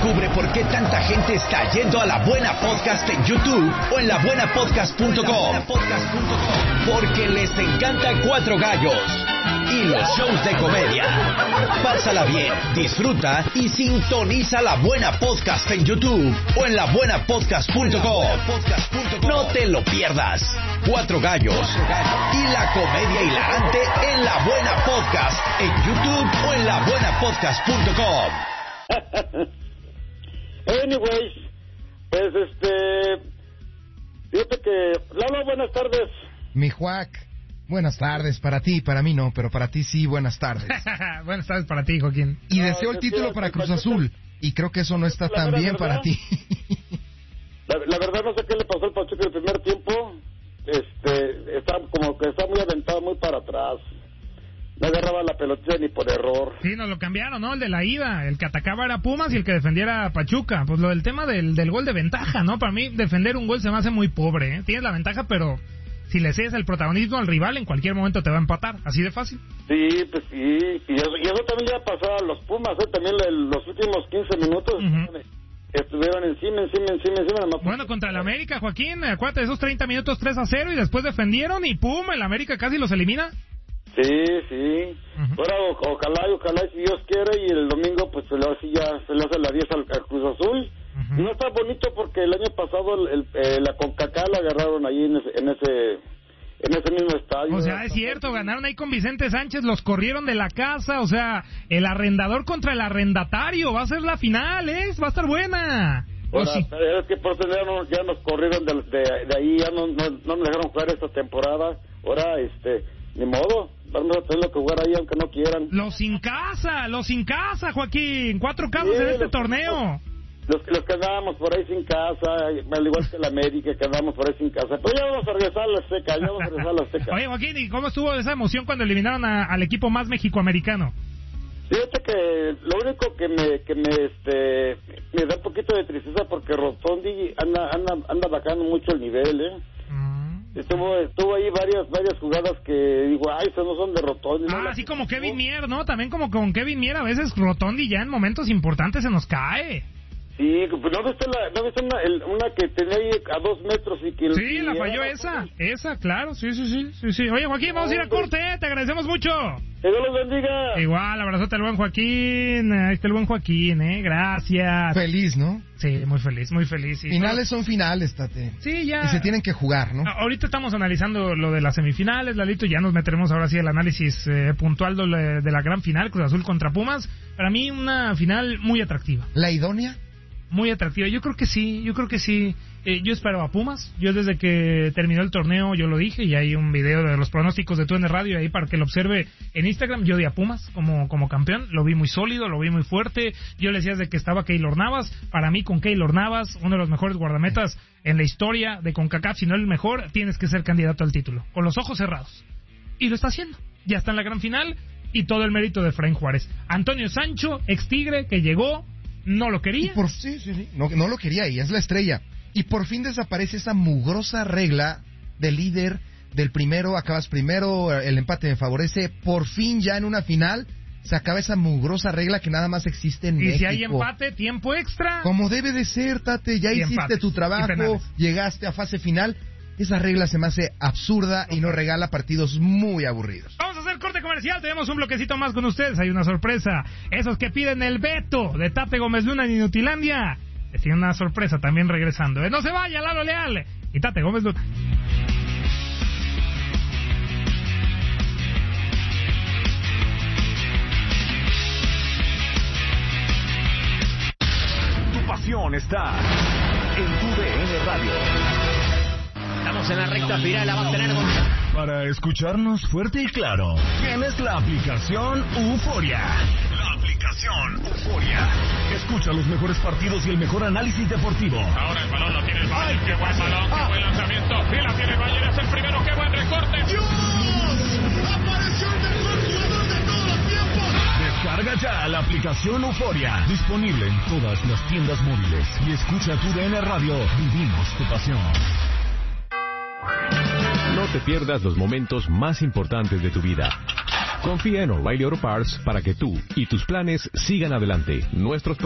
Descubre por qué tanta gente está yendo a La Buena Podcast en YouTube o en labuenapodcast.com. Porque les encanta Cuatro Gallos y los shows de comedia. Pásala bien, disfruta y sintoniza La Buena Podcast en YouTube o en labuenapodcast.com. No te lo pierdas. Cuatro Gallos y la comedia hilarante en La Buena Podcast en YouTube o en labuenapodcast.com. Anyways, pues fíjate que Lalo, buenas tardes. Mi Juac, buenas tardes, para ti, para mí no, pero para ti sí, buenas tardes. Buenas tardes para ti, Joaquín. Y deseo el título para Cruz Azul, y creo que eso no está tan bien para ti. La verdad no sé qué le pasó al Pachuca el primer tiempo, está como que está muy aventado, muy para atrás. No agarraba la pelotilla ni por error. Sí, nos lo cambiaron, ¿no? El de la ida. El que atacaba era Pumas y el que defendiera a Pachuca. Pues lo del tema del gol de ventaja, ¿no? Para mí, defender un gol se me hace muy pobre, ¿eh? Tienes la ventaja, pero si le cedes el protagonismo al rival, en cualquier momento te va a empatar. Así de fácil. Sí, pues sí. Y eso también ya pasó a los Pumas, ¿eh? También los últimos 15 minutos estuvieron encima. Bueno, contra el América, Joaquín, acuérdate de esos 30 minutos 3-0 y después defendieron y ¡pum! El América casi los elimina. Sí. Ahora ojalá si Dios quiere, y el domingo pues se le hace la 10 al Cruz Azul. Y no está bonito porque el año pasado la CONCACAF la agarraron ahí en ese mismo estadio. O sea, es cierto, ganaron ahí con Vicente Sánchez, los corrieron de la casa, o sea, el arrendador contra el arrendatario, va a ser la final, va a estar buena. Ahora, sí. Es que por tener ya nos corrieron de ahí, ya no nos dejaron jugar esta temporada. Ahora, ni modo, vamos a tener que jugar ahí aunque no quieran. Los sin casa, Joaquín, 4 casos en este torneo. Los que andábamos por ahí sin casa, al igual que la América, que andábamos por ahí sin casa. Pero ya vamos a regresar a la Azteca, Oye, Joaquín, ¿y cómo estuvo esa emoción cuando eliminaron al equipo más mexicoamericano? Fíjate que lo único que me da un poquito de tristeza porque Rotondi anda bajando mucho el nivel, Estuvo ahí varias jugadas que digo, esas no son de Rotondi. Así como Kevin Mier, ¿no? También como con Kevin Mier, a veces Rotondi ya en momentos importantes se nos cae. Sí, pues ¿no viste una que tenía ahí a 2 metros y que... Sí, la falló esa, claro, sí. Oye, Joaquín, vamos a ir a corte, te agradecemos mucho. Que Dios los bendiga. Igual, abrazote al buen Joaquín, ahí está el buen Joaquín, gracias. Feliz, ¿no? Sí, muy feliz. Finales son finales, Tate. Sí, ya. Y se tienen que jugar, ¿no? Ahorita estamos analizando lo de las semifinales, Lalito, ya nos meteremos ahora sí al análisis puntual de la gran final, Cruz Azul contra Pumas. Para mí una final muy atractiva. ¿La idónea? Muy atractiva, yo creo que sí. Yo esperaba a Pumas, yo desde que terminó el torneo yo lo dije, y hay un video de los pronósticos de TUDN Radio ahí para que lo observe en Instagram. Yo di a Pumas como campeón, lo vi muy sólido, lo vi muy fuerte. Yo le decía desde que estaba Keylor Navas, para mí con Keylor Navas, uno de los mejores guardametas en la historia de CONCACAF, si no el mejor, tienes que ser candidato al título, con los ojos cerrados, y lo está haciendo, ya está en la gran final, y todo el mérito de Efraín Juárez. Antonio Sancho, ex Tigre, que llegó, no lo quería. Sí. No lo quería y es la estrella. Y por fin desaparece esa mugrosa regla del líder, del primero, acabas primero, el empate me favorece. Por fin ya en una final se acaba esa mugrosa regla que nada más existe en México. Y si hay empate, tiempo extra. Como debe de ser, Tate, ya hiciste empates, tu trabajo, llegaste a fase final. Esa regla se me hace absurda y nos regala partidos muy aburridos. Vamos a hacer corte comercial, tenemos un bloquecito más con ustedes. Hay una sorpresa. Esos que piden el veto de Tate Gómez Luna en Inutilandia, les tienen una sorpresa también regresando. No se vaya, Lalo Leal y Tate Gómez Luna. Tu pasión está en TUDN Radio. Estamos en la recta final, la va a tener Para escucharnos fuerte y claro, tienes la aplicación Euforia. La aplicación Euforia. Escucha los mejores partidos y el mejor análisis deportivo. Ahora el balón lo tiene el Bayern. Qué buen balón, qué buen lanzamiento. Y la tiene el Bayern, es el primero. Qué buen recorte. ¡Dios! ¡Apareció el mejor jugador de todos los tiempos! Descarga ya la aplicación Euforia. Disponible en todas las tiendas móviles. Y escucha TUDN Radio. Vivimos tu pasión. No te pierdas los momentos más importantes de tu vida. Confía en O'Reilly Auto Parts para que tú y tus planes sigan adelante. Nuestros